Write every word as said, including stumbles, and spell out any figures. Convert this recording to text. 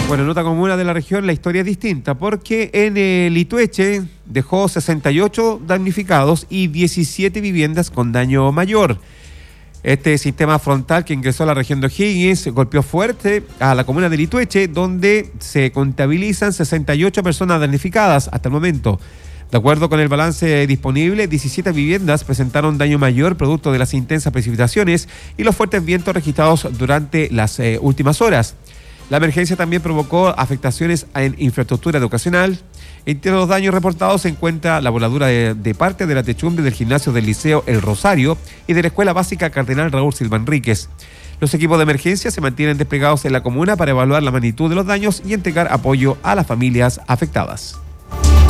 Bueno, en otra comuna de la región la historia es distinta porque en el Litueche dejó sesenta y ocho damnificados y diecisiete viviendas con daño mayor. Este sistema frontal que ingresó a la región de O'Higgins golpeó fuerte a la comuna de Litueche, donde se contabilizan sesenta y ocho personas damnificadas hasta el momento. De acuerdo con el balance disponible, diecisiete viviendas presentaron daño mayor producto de las intensas precipitaciones y los fuertes vientos registrados durante las eh, últimas horas. La emergencia también provocó afectaciones en infraestructura educacional. Entre los daños reportados se encuentra la voladura de, de parte de la techumbre del gimnasio del Liceo El Rosario y de la Escuela Básica Cardenal Raúl Silva Enríquez. Los equipos de emergencia se mantienen desplegados en la comuna para evaluar la magnitud de los daños y entregar apoyo a las familias afectadas.